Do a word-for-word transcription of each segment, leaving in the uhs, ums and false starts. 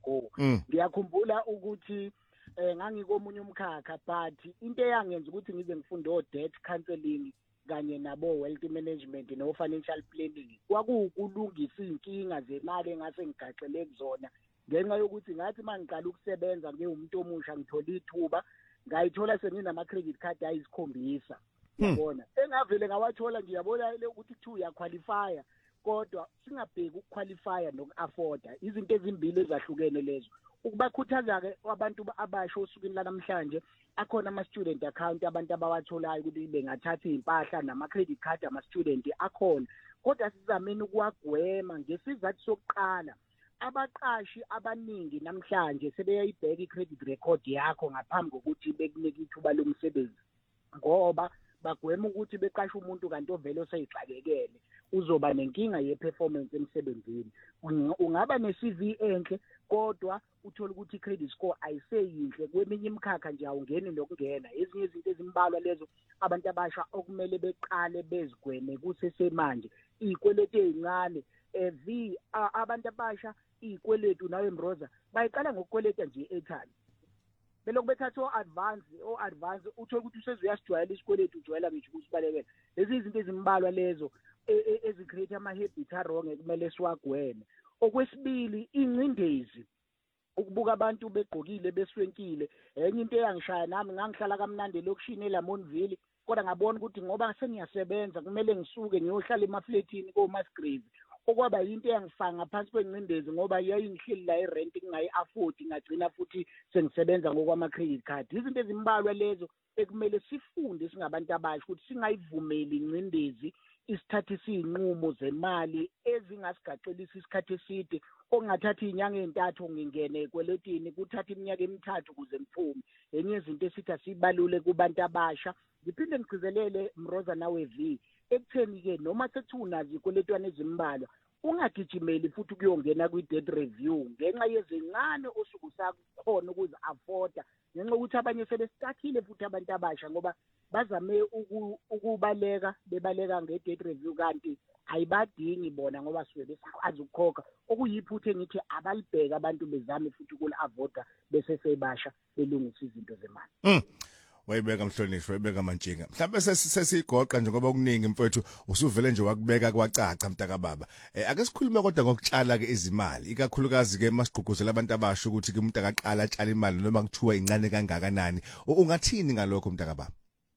ago ngiyakhumbula ukuthi eh ngangikomunye umkhakha but into eyangenza ukuthi ngize ngifunde o debt counseling kanye nabo wealth management no financial planning kwakuukulungisa inkinga zemali engase ngigaxele kuzona ngenxa yokuthi ngathi mangiqala ukusebenza ngeumuntu omusha ngithola ithuba ngayithola senginama credit card ayisikhombisa yabona engavele ngawathola nje yabona ukuthi two uya qualify kodwa singabheki ukuqualifya nokuafforda izinto ezimbili ezahlukene lezo ukubakhuthaza ke abantu abasha osukwini lanamhlanje akhona ama student account abantu abawatholayo ukuthi bengathatha impahla nama credit card ama student akhona kodwa sizameni ukuwagwema ngesizathu sokuqala abaqashi abaningi namhlanje sebeyayibheka i-credit record yakho ngaphambi kokuthi bekunike ithuba lomsebenzi ngoba bagwema ukuthi beqashe umuntu kanti ovelo sayixakekele uzoba nenkinga ye-performance emsebenzini ungaba ne-C V enhle kodwa uthola ukuthi i-credit score ayiseyinhle kweminye imkhakha nje awungeni nokungena ezinye izinto ezimbalwa lezo abantu abasha okumele beqale bezigweme kusesemanje izikweletu ezincane evi abantu abasha izikweletu nawe Mroza bayiqala ngokukweleta nje e-airtime belokhu bethatha o-advance o-advance uthola ukuthi usezuyasijwayela isikweletu ujwayela ngisho ukusibalekela lezi izinto ezimbalwa lezo ezi-create ama-habit a-wrong ekumele siwagweme okwesibili ingcindezi ukubuka abantu begqokile beswenkile enye into eyangishaya nami ngangihlala kamnandi lokushini eLamontville kodwa ngabona ukuthi ngoba sengiyasebenza kumele ngisuke ngiyohlala emafletini koMasgrave okwaba into eyangifaka ngaphansi kwengcindezi ngoba yayingihleli la irent ngingayi-afford ngagcina futhi sengisebenza ngokwama credit card izinto ezimbalwa lezo ekumele sifunde singabantu abasha ukuthi singayivumeli ingcindezi isithathe isinqumo zemali ezingasigaxelisa isikhathi eside ongathatha inyanga ezintathu ngingene ekweletini kuthatha iminyaka emithathu kuze ngiphume enye izinto esithi asibalule kubantu abasha ngiphinde ngigcizelele Mroza nawe V ekutheni ke noma sethunazi ikweletwane ezimbalwa ungagijimeli futhi kuyongena kwi-debt review ngenxa yezincane osuku sakhona ukuze afforda ngenxa ukuthi abanye sebesitakhile futhi abantu abasha ngoba bazame ukubaleka bebaleka nge-debt review kanti ayibadingi bona ngoba suke besakwazi ukukhokha okuyiphuthe ngithi abalibheka abantu bezame futhi ukula-avoda bese sebasha belungisa izinto zemali mm. Wayibeka Mhlonishwa wayibeka Mantshinga mhlawumbe sesigoqa nje ngoba kuningi mfowethu usuvele nje wakubeka kwacaca mntaka baba eh ake sikhulume kodwa ngokutshala ke izimali ikakhulukazi ke masigqugquzela abantu abasha ukuthi ke umuntu akaqala atshala imali noma kuthiwa incane kangakanani ungathini ngalokho mntaka baba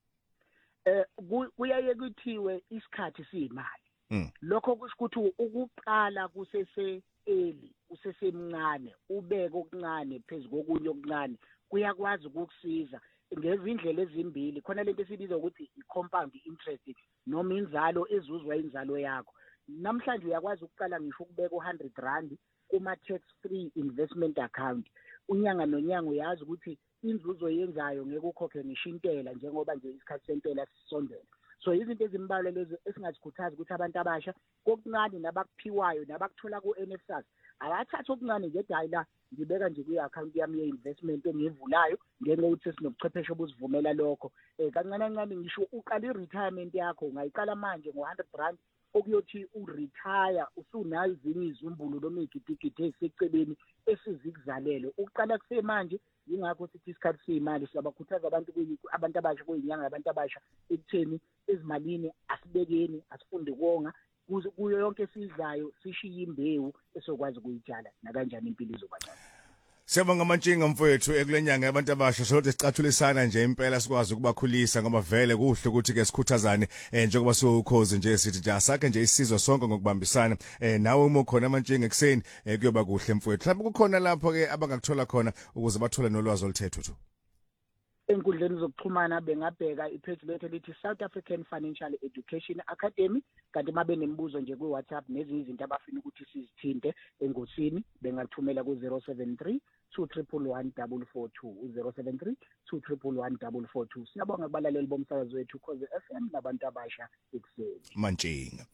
eh kuyaye kuthiwe isikhathi siyimali lokho kusho ukuthi ukuqala kusese eli usesemncane ubeke okuncane phezulu kokunye okuncane kuyakwazi ukukusiza ngezindlela ezimbili khona lento esibiza ukuthi i-compound interest noma inzalo ezuzwa inzalo yakho namhlanje uyakwazi ukuqala ngisho ukubeka u one hundred rand kuma tax free investment account unyanga nonyanga uyazi ukuthi inzuzo yenzayo ngeke ukhokhe ngishintela njengoba nje isikhathi sentela sisondela so izinto ezimbalwa lezo esingasikhuthaza ukuthi abantu abasha kokuncane nabakuphiwayo nabakuthola ku-N S F A S abathatha okuncane nje hayi la ngibeka nje kwi-account yami ye-investment engiyivulayo ngenxa yokuthi sinobuchwepheshe obuzivumela lokho um kancane kancane ngisho uqala i-retirement yakho ungayiqala manje ngo-one hundred rand okuyothi uretire usunayo ezinye izumbulo noma igidigidi ezisecebeni esizikuzalele ukuqala kusemanje yingakho sithi isikhathi siyimali siyabakhuthaza abantu abantu abasha kuyinyanga abantu abasha ekutheni ezimalini asibekeni asifunde konga kuyo yonke esizayo sishiye imbewu esokwazi ukuyitshala nakanjani impilo izobangcono Siyabonga Mantshinga mfowethu ekulenyanga yabantu abasha sokuthi sicathulisana nje impela sikwazi ukubakhulisa ngoba vele kuhle ukuthi ke sikhuthazane eh njengoba siwukhozi nje sithi nje asakhe nje isizwe sonke ngokubambisana eh nawe uma ukhona Mantshinga ekseni eh kuyoba kuhle mfowethu mhlawumbe kukhona lapho ke abangakuthola khona ukuze bathole nolwazi oluthethu thu enkundleni zokuxhumana bengabheka ipage lethu lithi South African Financial Education Academy kanti mabe nemibuzo nje ku WhatsApp nezinye izinto abafina ukuthi sizithinte engosini bengathumela ku zero seven three two one one one four four two zero seven three two one one one four four two siyabonga kubalaleli bomsakazo wethu Khoze F M nabantu abasha ekseni Mantshinga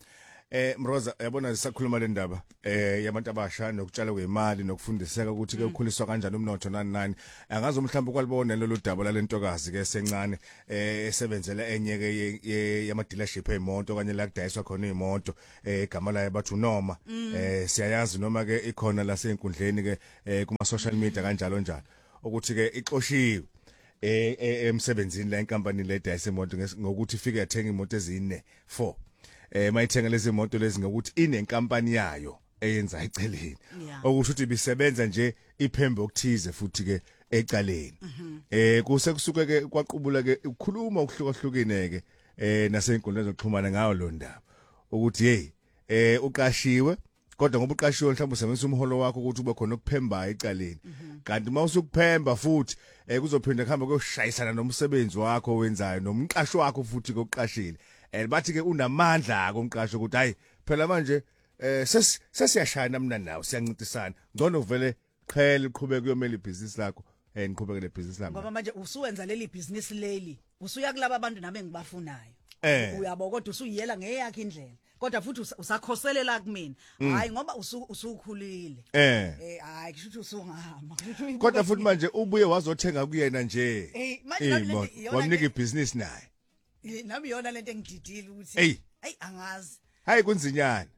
Eh Mroza yabona sisakhuluma le ndaba eh yabantu abasha nokutshala kwemali nokufundiseka ukuthi ke ukhuliswa kanjani umnotho nani nani angazi mhlawumbe kwalibona lelo daba lalentokazi ke sencane eh esebenzela enye ke yama dealership eimoto kanye la kudayiswa khona imoto eh igama layo bathi noma eh siyayazi noma ke ikhona la senkundleni ke kuma social media kanjalo njalo ukuthi ke ixoshiwe eh emsebenzini la inkampani le dayisa imoto ngokuthi ifike yathenga imoto ezine four eh mayithenga lezi moto lezi ngokuthi inenkampani yayo eyenza eceleni okusho ukuthi bisebenza nje iphembe okuthize futhi ke ecaleni eh kuse kusuke ke kwaqubula ke ukukhuluma ukuhlukahlukene ke eh nasenkundleni zokuxhumana ngayo lo ndaba ukuthi hey eh uqashiwe kodwa ngoba uqashiwe mhlawumbe usebenzisa umholo wakho ukuthi ube khona ukuphemba ecaleni kanti mawusukuphemba futhi eh kuzophinda kuhamba kuyoshayisana nomsebenzi wakho owenzayo nomqashi wakho futhi kokuqashile eh bathi ke unamandla akomqasho ukuthi hayi phela manje eh sesiyashayana mina nawe siyancintisana ngcono uvele qhele uqhubeke kuyomela ibhizinisi lakho eh niqhubeke le business lami ngoba manje usuwenza leli business leli usuya kulabo abantu nabe ngibafunayo uyabo kodwa usuyiyela ngeyakhe indlela kodwa futhi usakhoselela kumina hayi ngoba usukhulile eh hayi kusho ukuthi usungahamba kodwa futhi manje ubuye wazothenga kuyena nje eh manje wamnika ibusiness naye nami yona lento engididile ukuthi hey angazi hayi kunzinyana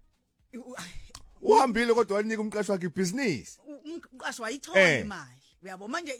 uhambile kodwa wanika umqashi wakhe ibusiness umqashi wayithola imali uyabo manje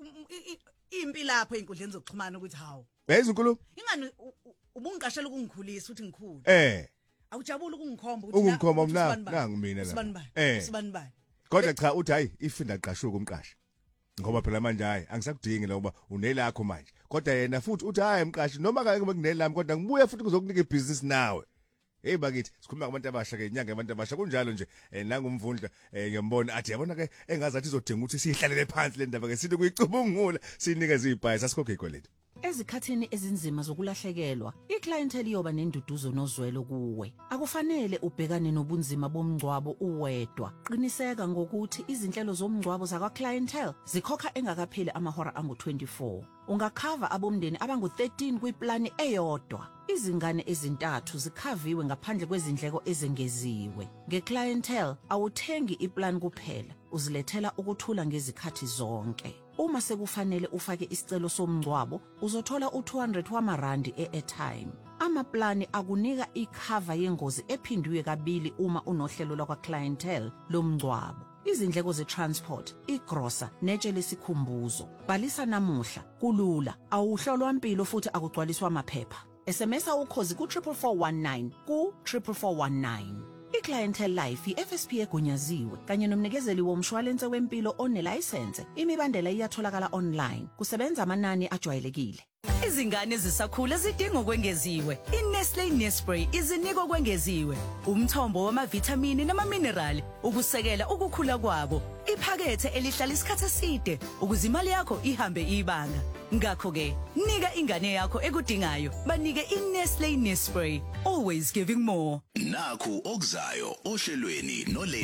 impilo lapho einkundleni zokuxhumana ukuthi hawo yayiza inkulumo ingani ubungiqashela ukungikhulisa uthi ngikhulu eh awujabula ukungikhomba ukuthi ukungikhomba mina nangu mina la eh sibani bani kodwa cha uthi hayi ifinda qashuka umqashi ngoba phela manje hayi angisakudingi loba unelakho manje kodwa yena futhi uthi hayi umqashi noma kake kunelami kodwa ngibuye futhi kuzokunika ibusiness nawe hey bakithi sikhuluma ngabantu abasha ke inyanga yabantu abasha kunjalo nje nangumvundla ngiyambona athi yabona ke engazathi izodinga ukuthi sihlalele phansi le ndaba ke sithi kuyicubungula sinikeze izibhayi sasikhokhe ikoleti ezikhathini ezinzima zokulahlekelwa iclientele yoba nenduduzo nozwelo kuwe akufanele ubhekane nobunzima bomngcwabo uwedwa qiniseka ngokuthi izinhlelo zomngcwabo zakwa clientele zikhokha engakapheli amahora angu twenty-four ungakhava abomndeni abangu thirteen kwiplani eyodwa izingane ezintathu zikhaviwe ngaphandle kwezindleko ezengeziwe ngeclientele awuthengi iplan kuphela uzilethela ukuthula ngezikhathi zonke uma sekufanele ufake isicelo somngcwabo uzothola u two hundred wamarandi e-airtime amaplani akunika ikhava yengozi ephindiwe kabili uma unohlelo lwakwa clientele lomngcwabo izindleko ze-transport igrosa netshe lesikhumbuzo bhalisa namuhla kulula awuhlolwa impilo futhi akugcwaliswa amaphepha S M S ukhozi ku four four one nine ku four four one nine iClientele Life i-F S P egunyaziwe kanye nomnikezeli womshwalense wempilo onelicense imibandela iyatholakala online kusebenza amanani ajwayelekile izingane zisakhula zidinga ukwengeziwe iNestle Nespray izinika okwengeziwe umthombo wamavitamini namaminerali ukusekela ukukhula kwabo iphakethe elihlala isikhathi eside ukuze imali yakho ihambe ibanga ngakho ke nika ingane yakho ekudingayo banike iNestle Nespray always giving more nakho okuzayo ohlelweni no